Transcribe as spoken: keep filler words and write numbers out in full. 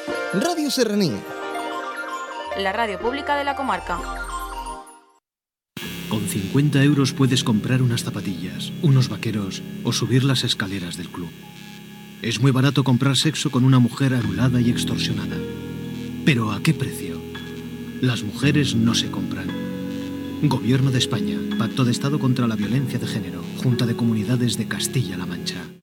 Radio Serranía. La radio pública de la comarca. Con cincuenta euros puedes comprar unas zapatillas, unos vaqueros o subir las escaleras del club. Es muy barato comprar sexo con una mujer anulada y extorsionada. ¿Pero a qué precio? Las mujeres no se compran. Gobierno de España, Pacto de Estado contra la Violencia de Género, Junta de Comunidades de Castilla-La Mancha.